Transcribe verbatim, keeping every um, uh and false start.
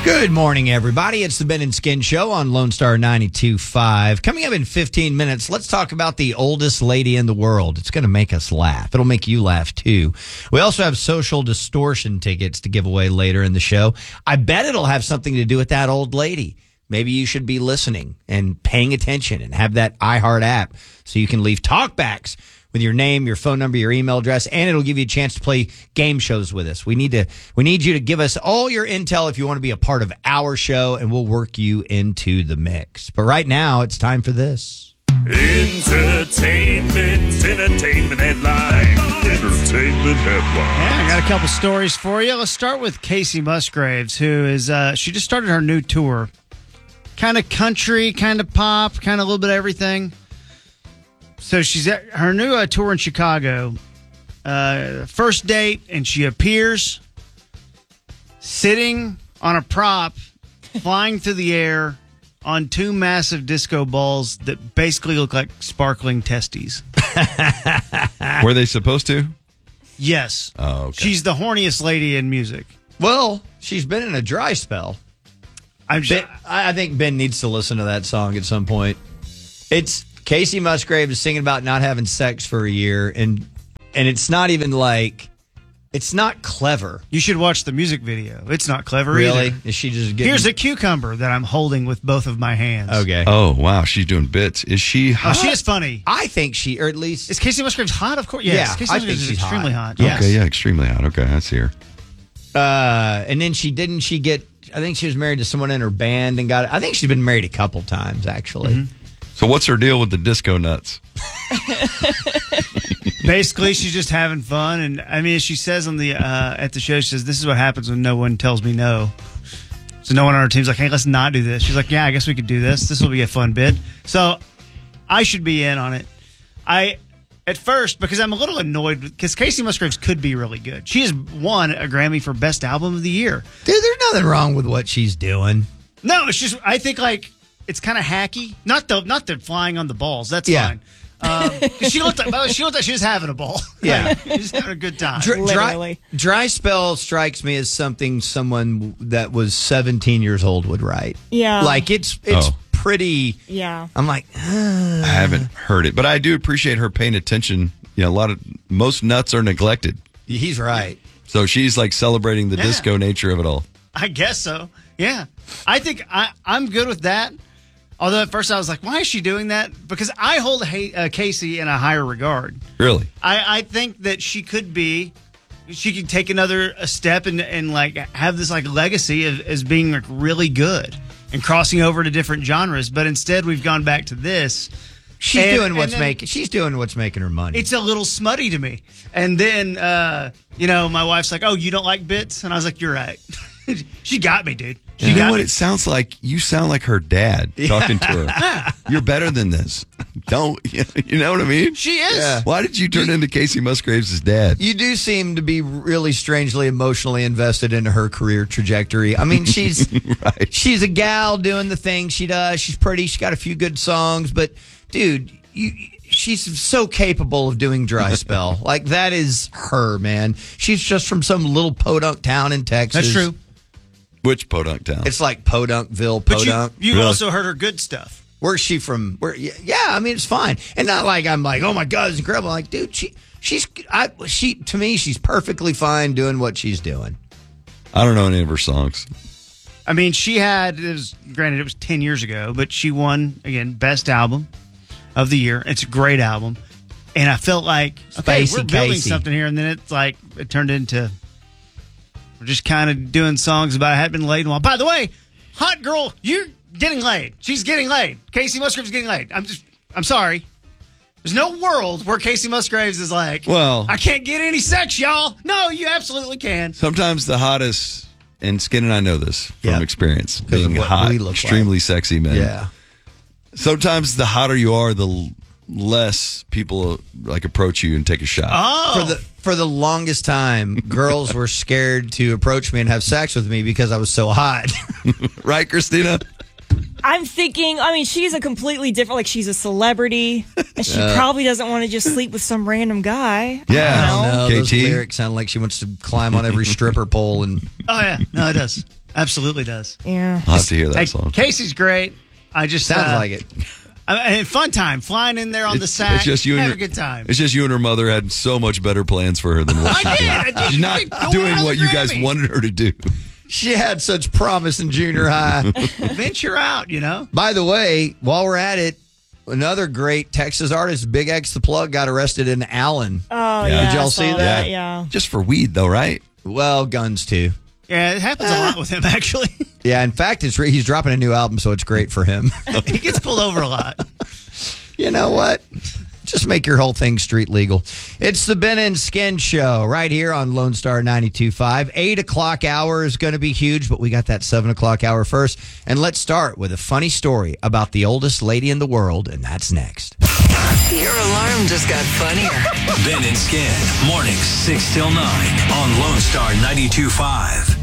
Good morning, everybody. It's the Ben and Skin Show on Lone Star ninety-two point five. Coming up in fifteen minutes, let's talk about the oldest lady in the world. It's going to make us laugh. It'll make you laugh, too. We also have Social Distortion tickets to give away later in the show. I bet it'll have something to do with that old lady. Maybe you should be listening and paying attention and have that iHeart app so you can leave talkbacks with your name, your phone number, your email address, and it'll give you a chance to play game shows with us. We need to, we need you to give us all your intel if you want to be a part of our show, and we'll work you into the mix. But right now, it's time for this. Entertainment, entertainment headline. Entertainment headline. Yeah, I got a couple stories for you. Let's start with Casey Musgraves, who is, uh, she just started her new tour. Kind of country, kind of pop, kind of a little bit of everything. So she's at her new uh, tour in Chicago. Uh, first date, and she appears sitting on a prop, flying through the air on two massive disco balls that basically look like sparkling testes. Were they supposed to? Yes. Oh, okay. She's the horniest lady in music. Well, she's been in a dry spell. I'm just, Ben, I I think Ben needs to listen to that song at some point. It's Casey Musgraves is singing about not having sex for a year, and and it's not even like, it's not clever. You should watch the music video. It's not clever Really? either. Is she just getting... Here's a cucumber that I'm holding with both of my hands. Okay. Oh, wow. She's doing bits. Is she Oh, hot? she is funny. I think she, or at least... Is Casey Musgraves hot? Of course. Yes. Yeah, Casey I Musgraves think is she's extremely hot. hot. Yes. Okay, yeah, extremely hot. Okay, I see her. Uh, and then she, didn't she get... I think she was married to someone in her band and got... I think she's been married a couple times, actually. Mm-hmm. So what's her deal with the disco nuts? Basically, she's just having fun, and I mean, as she says on the uh, at the show, she says, "This is what happens when no one tells me no." So no one on her team's like, "Hey, let's not do this." She's like, "Yeah, I guess we could do this. This will be a fun bit." So I should be in on it. I at first because I'm a little annoyed because Casey Musgraves could be really good. She has won a Grammy for Best Album of the Year. Dude, there's nothing wrong with what she's doing. No, it's just I think like it's kind of hacky. Not the not the flying on the balls. That's Yeah. fine. Um, 'cause she looked like, by the way, she looked like she was having a ball. Yeah. She's having a good time. Dry, dry, Literally. dry spell strikes me as something someone that was seventeen years old would write. Yeah. Like, it's it's Oh. pretty... Yeah. I'm like, I haven't heard it, but I do appreciate her paying attention. You know, a lot of most nuts are neglected. he's right. So she's like celebrating the Yeah. disco nature of it all. I guess so. Yeah. I think I, I'm good with that. Although at first I was like, why is she doing that? Because I hold ha- uh, Casey in a higher regard. Really? I, I think that she could be, she could take another a step and, and like have this like legacy of, as being like really good and crossing over to different genres. But instead we've gone back to this. She's And- doing and what's then- making she's doing what's making her money. It's a little smutty to me. And then, uh, you know, my wife's like, oh, you don't like bits? And I was like, you're right. She got me, dude. She You know got what me. it sounds like? You sound like her dad talking to her. You're better than this. Don't, you know what I mean? She is. Yeah. Why did you turn into Casey Musgraves' dad? You do seem to be really strangely emotionally invested into her career trajectory. I mean, she's Right. she's a gal doing the thing she does. She's pretty. She's got a few good songs, but dude, you she's so capable of doing dry spell. Like, that is her, man. She's just from some little podunk town in Texas. That's true. Which podunk town? It's like Podunkville, But you, Podunk. you've Really? also heard her good stuff. Where's she from? Where? Yeah, I mean, it's fine, and not like I'm like, oh my god, it's incredible. Like, dude, she she's I she to me, she's perfectly fine doing what she's doing. I don't know any of her songs. I mean, she had, it was, granted, it was ten years ago, but she won, again, Best Album of the Year. It's a great album. And I felt like, okay, Spacey we're building Casey. something here. And then it's like, it turned into, we're just kind of doing songs about I hadn't been laid in a while. By the way, hot girl, you're getting laid. She's getting laid. Casey Musgraves is getting laid. I'm just, I'm sorry. There's no world where Casey Musgraves is like, Well- I can't get any sex, y'all. No, you absolutely can. Sometimes the hottest, and Skin and I know this from Yeah. experience, 'Cause of being what hot, we look extremely sexy men. Yeah. Sometimes the hotter you are, the l- less people like approach you and take a shot. Oh. For the for the longest time, girls were scared to approach me and have sex with me because I was so hot. Right, Christina? I'm thinking, I mean, she's a completely different, like, she's a celebrity, and she probably doesn't want to just sleep with some random guy. Yeah. I don't know. No, those K T? lyrics sound like she wants to climb on every stripper pole and Oh, yeah. No, it does. Absolutely does. Yeah. I'll have to hear that Hey, song. Casey's great. I just Sounds uh, like it. I mean, fun time flying in there on the It's- sack. It's just you and have her, a good time. It's just you and her mother had so much better plans for her than what she I did. did. I did. She's not Go out doing on what the you guys Grammy. wanted her to do. She had such promise in junior high. Venture out, you know. By the way, while we're at it, another great Texas artist, Big X the Plug, got arrested in Allen. Oh, Yeah. yeah. Did y'all I saw see that? Yeah. Just for weed, though, right? Well, guns too. Yeah, it happens a lot with him, actually. Yeah, in fact, it's re- he's dropping a new album, so it's great for him. He gets pulled over a lot. You know what? Just make your whole thing street legal. It's the Ben and Skin Show right here on Lone Star ninety-two point five. Eight o'clock hour is going to be huge, but we got that seven o'clock hour first. And let's start with a funny story about the oldest lady in the world, and that's next. Your alarm just got funnier. Ben and Skin, mornings six till nine on Lone Star ninety-two point five.